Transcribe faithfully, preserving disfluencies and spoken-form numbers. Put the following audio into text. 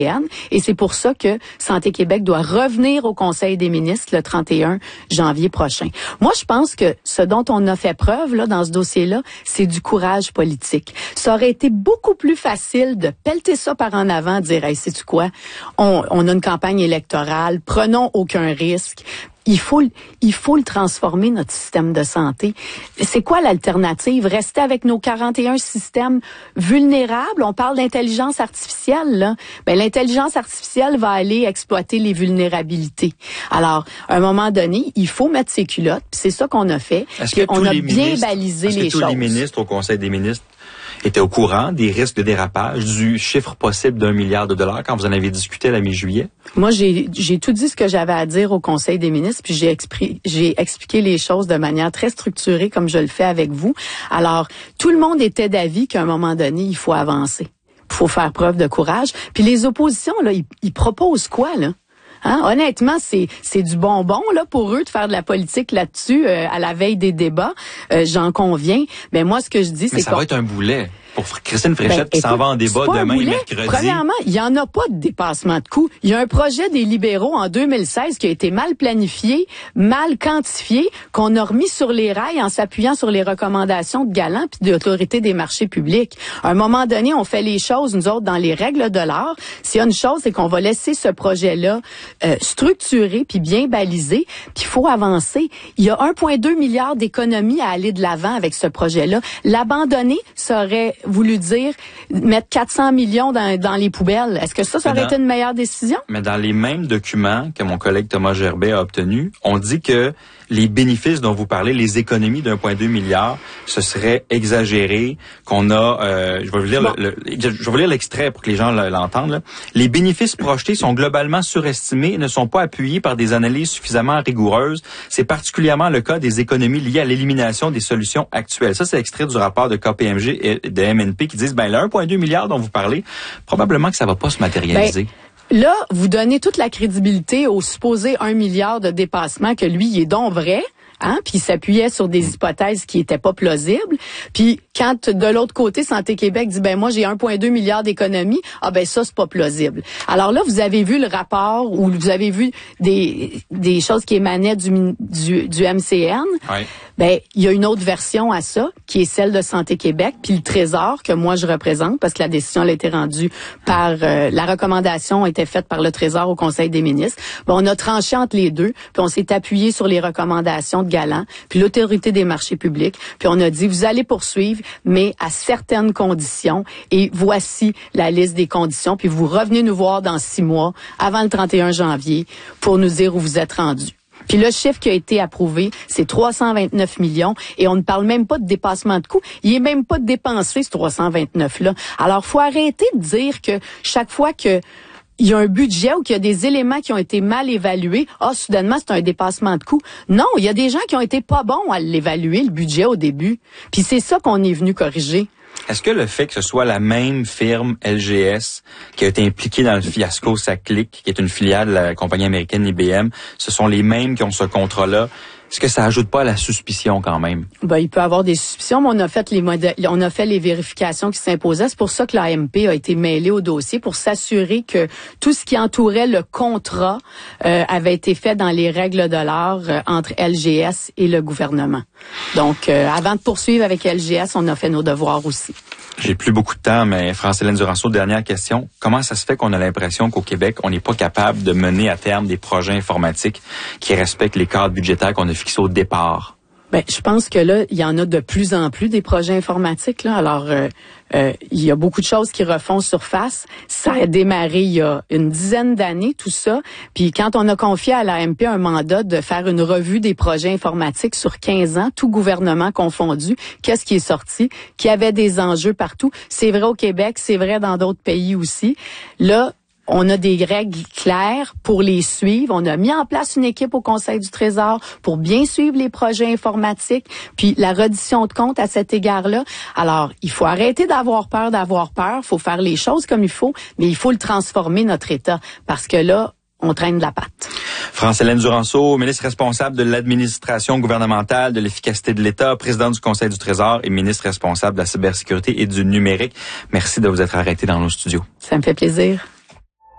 Et c'est pour ça que Santé Québec doit revenir au Conseil des ministres le trente et un janvier prochain. Moi, je pense que ce dont on a fait preuve là dans ce dossier-là, c'est du courage politique. Ça aurait été beaucoup plus facile de pelleter ça par en avant, de dire, hey, sais-tu quoi, on, on a une campagne électorale, prenons aucun risque. Il faut, il faut le transformer, notre système de santé. C'est quoi l'alternative? Rester avec nos quarante et un systèmes vulnérables? On parle d'intelligence artificielle, là. Ben, l'intelligence artificielle va aller exploiter les vulnérabilités. Alors, à un moment donné, il faut mettre ses culottes, puis c'est ça qu'on a fait. Est-ce que on a les bien ministres, balisé est-ce que les tous choses. les ministres au Conseil des ministres étaient au courant des risques de dérapage, du chiffre possible d'un milliard de dollars quand vous en avez discuté à la mi-juillet? Moi, j'ai j'ai tout dit ce que j'avais à dire au Conseil des ministres, puis j'ai expri- j'ai expliqué les choses de manière très structurée, comme je le fais avec vous. Alors, tout le monde était d'avis qu'à un moment donné, il faut avancer. Il faut faire preuve de courage. Puis les oppositions, là, ils, ils proposent quoi, là? Hein? Honnêtement, c'est c'est du bonbon là pour eux de faire de la politique là-dessus euh, à la veille des débats. Euh, j'en conviens. Mais moi, ce que je dis, c'est Mais ça va être un boulet pour Christine Fréchette ben, qui écoute, s'en va en débat demain et mercredi. Premièrement, il y en a pas de dépassement de coûts. Il y a un projet des libéraux en deux mille seize qui a été mal planifié, mal quantifié, qu'on a remis sur les rails en s'appuyant sur les recommandations de Galland puis de l'Autorité des marchés publics. À un moment donné, on fait les choses, nous autres, dans les règles de l'art. S'il y a une chose, c'est qu'on va laisser ce projet-là euh, structuré puis bien balisé, puis il faut avancer. Il y a un virgule deux milliard d'économies à aller de l'avant avec ce projet-là. L'abandonner, ça aurait voulu dire mettre quatre cents millions dans, dans les poubelles. Est-ce que ça, ça aurait dans, été une meilleure décision? Mais dans les mêmes documents que mon collègue Thomas Gerbet a obtenus, on dit que les bénéfices dont vous parlez, les économies d'un virgule deux milliard, ce serait exagéré, qu'on a, euh, je vais vous lire, bon. le, le, je vais vous lire l'extrait pour que les gens l'entendent. Là. Les bénéfices projetés sont globalement surestimés et ne sont pas appuyés par des analyses suffisamment rigoureuses. C'est particulièrement le cas des économies liées à l'élimination des solutions actuelles. Ça, c'est extrait du rapport de K P M G et de M N P qui disent, ben, le un virgule deux milliard dont vous parlez, probablement que ça va pas se matérialiser. Ben, là, vous donnez toute la crédibilité au supposé un milliard de dépassement que lui, il est donc vrai. Hein, puis il s'appuyait sur des hypothèses qui étaient pas plausibles. Puis quand de l'autre côté, Santé Québec dit ben moi j'ai un virgule deux milliard d'économies, ah ben ça c'est pas plausible. Alors là vous avez vu le rapport ou vous avez vu des des choses qui émanaient du du, du M C N. Oui. Ben il y a une autre version à ça qui est celle de Santé Québec puis le Trésor que moi je représente parce que la décision elle a été rendue par euh, la recommandation a été faite par le Trésor au Conseil des ministres. Ben, on a tranché entre les deux puis on s'est appuyé sur les recommandations de Galland, puis l'Autorité des marchés publics, puis on a dit, vous allez poursuivre, mais à certaines conditions, et voici la liste des conditions, puis vous revenez nous voir dans six mois, avant le trente et un janvier, pour nous dire où vous êtes rendus. Puis le chiffre qui a été approuvé, c'est trois cent vingt-neuf millions, et on ne parle même pas de dépassement de coûts. Il est même pas dépensé, ce trois cent vingt-neuf-là. Alors, faut arrêter de dire que chaque fois que il y a un budget ou qu'il y a des éléments qui ont été mal évalués, ah, soudainement, c'est un dépassement de coûts. Non, il y a des gens qui ont été pas bons à l'évaluer, le budget, au début. Puis c'est ça qu'on est venu corriger. Est-ce que le fait que ce soit la même firme L G S qui a été impliquée dans le fiasco Saclic, qui est une filiale de la compagnie américaine I B M, ce sont les mêmes qui ont ce contrat-là? Est-ce que ça ajoute pas à la suspicion quand même? Ben, il peut y avoir des suspicions, mais on a fait les modèles, on a fait les vérifications qui s'imposaient. C'est pour ça que l'A M P a été mêlée au dossier pour s'assurer que tout ce qui entourait le contrat euh, avait été fait dans les règles de l'art euh, entre L G S et le gouvernement. Donc, euh, avant de poursuivre avec L G S, on a fait nos devoirs aussi. J'ai plus beaucoup de temps, mais France-Hélène Duranceau, dernière question. Comment ça se fait qu'on a l'impression qu'au Québec, on n'est pas capable de mener à terme des projets informatiques qui respectent les cadres budgétaires qu'on a fixés au départ? Ben, je pense que là, il y en a de plus en plus des projets informatiques. Là. Alors, euh, euh, il y a beaucoup de choses qui refont surface. Ça a démarré il y a une dizaine d'années, tout ça. Puis quand on a confié à l'A M P un mandat de faire une revue des projets informatiques sur quinze ans, tout gouvernement confondu, qu'est-ce qui est sorti? Qu'il y avait des enjeux partout. C'est vrai au Québec, c'est vrai dans d'autres pays aussi. Là, on a des règles claires pour les suivre. On a mis en place une équipe au Conseil du Trésor pour bien suivre les projets informatiques, puis la reddition de comptes à cet égard-là. Alors, il faut arrêter d'avoir peur d'avoir peur. Il faut faire les choses comme il faut, mais il faut le transformer, notre État, parce que là, on traîne de la patte. France-Hélène Duranceau, ministre responsable de l'administration gouvernementale, de l'efficacité de l'État, présidente du Conseil du Trésor et ministre responsable de la cybersécurité et du numérique. Merci de vous être arrêté dans nos studios. Ça me fait plaisir.